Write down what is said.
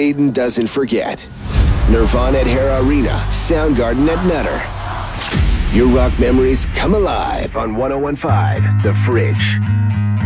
Aiden doesn't forget. Nirvana at Hara Arena, Soundgarden at Nutter. Your rock memories come alive on 101.5 The Fridge.